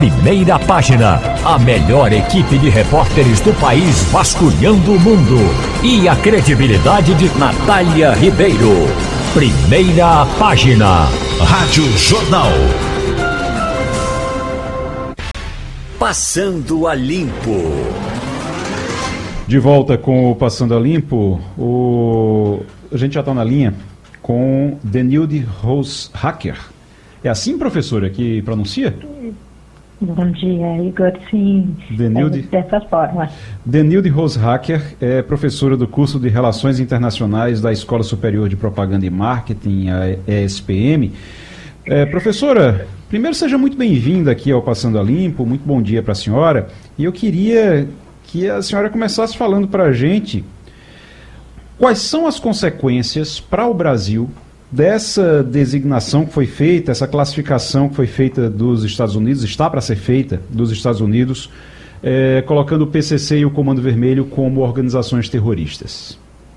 Primeira página, a melhor equipe de repórteres do país vasculhando o mundo e a credibilidade de Natália Ribeiro. Primeira página, Rádio Jornal. Passando a Limpo. De volta com o Passando a Limpo, a gente já está na linha com Denilde Roshacker. É assim, professora, que pronuncia? Bom dia, Igor. Sim, Denilde, dessa forma. Denilde Roshacker é professora do curso de Relações Internacionais da Escola Superior de Propaganda e Marketing, a ESPM. Professora, primeiro seja muito bem-vinda aqui ao Passando a Limpo, muito bom dia para a senhora. E eu queria que a senhora começasse falando para a gente quais são as consequências para o Brasil dessa designação que foi feita, essa classificação que foi feita dos Estados Unidos, está para ser feita dos Estados Unidos, colocando o PCC e o Comando Vermelho como organizações terroristas.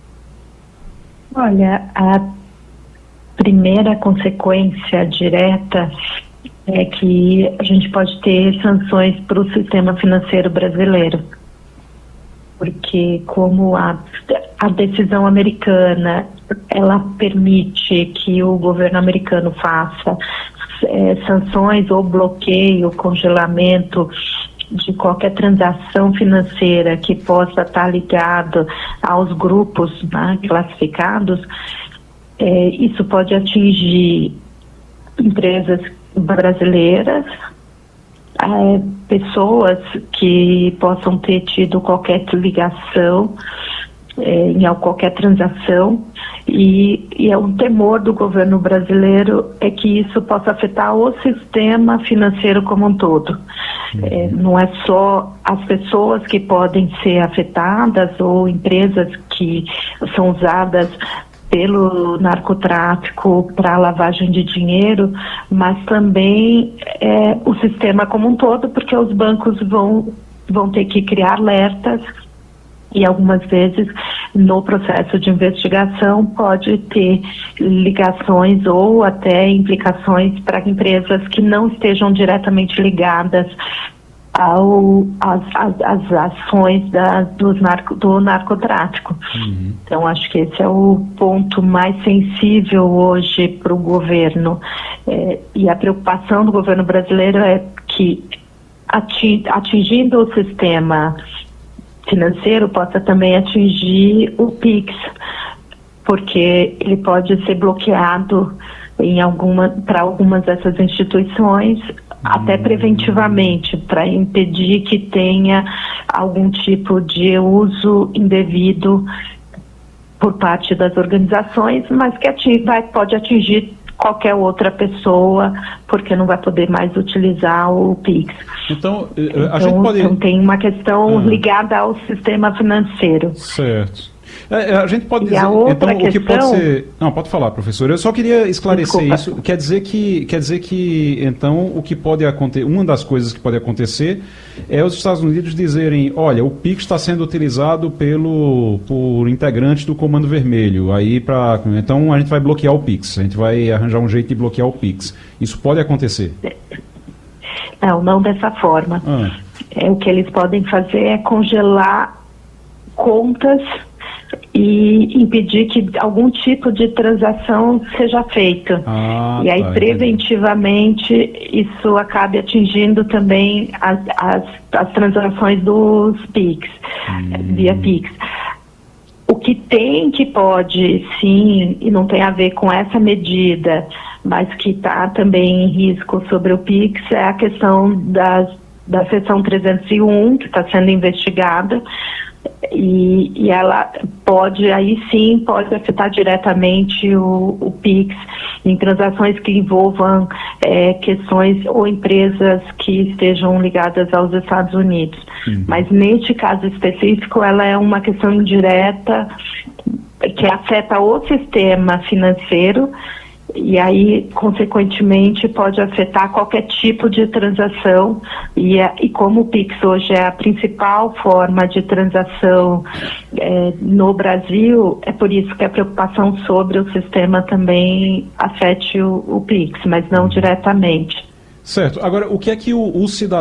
Olha, a primeira consequência direta é que a gente pode ter sanções para o sistema financeiro brasileiro. Porque como a decisão americana, ela permite que o governo americano faça sanções ou bloqueio, congelamento de qualquer transação financeira que possa estar ligado aos grupos, né, classificados, isso pode atingir empresas brasileiras, pessoas que possam ter tido qualquer ligação em qualquer transação, e é um temor do governo brasileiro é que isso possa afetar o sistema financeiro como um todo. Não é só as pessoas que podem ser afetadas ou empresas que são usadas pelo narcotráfico para lavagem de dinheiro, mas também o sistema como um todo, porque os bancos vão ter que criar alertas e algumas vezes no processo de investigação pode ter ligações ou até implicações para empresas que não estejam diretamente ligadas às ações do narcotráfico. Então, acho que esse é o ponto mais sensível hoje para o governo. E a preocupação do governo brasileiro é que, atingindo o sistema financeiro, possa também atingir o PIX, porque ele pode ser bloqueado para algumas dessas instituições, até preventivamente, para impedir que tenha algum tipo de uso indevido por parte das organizações, mas que pode atingir qualquer outra pessoa, porque não vai poder mais utilizar o PIX. Então, a gente pode... Então tem uma questão ligada ao sistema financeiro. Certo. A gente pode dizer, a outra então, questão... o que pode ser... Não, pode falar, professor. Eu só queria esclarecer isso. Quer dizer que, então, o que pode acontecer, uma das coisas que pode acontecer é os Estados Unidos dizerem, olha, o PIX está sendo utilizado por integrantes do Comando Vermelho. Então, a gente vai bloquear o PIX. A gente vai arranjar um jeito de bloquear o PIX. Isso pode acontecer? Não dessa forma. O que eles podem fazer é congelar contas e impedir que algum tipo de transação seja feita. E aí, preventivamente, isso acabe atingindo também as transações dos PIX, via PIX. O que pode, sim, e não tem a ver com essa medida, mas que está também em risco sobre o PIX, é a questão da seção 301, que está sendo investigada, e ela pode afetar diretamente o PIX em transações que envolvam questões ou empresas que estejam ligadas aos Estados Unidos. Mas neste caso específico, ela é uma questão indireta que afeta o sistema financeiro, e aí, consequentemente, pode afetar qualquer tipo de transação, e como o PIX hoje é a principal forma de transação no Brasil, é por isso que a preocupação sobre o sistema também afete o PIX, mas não diretamente. Certo. Agora, o que é que o cidadão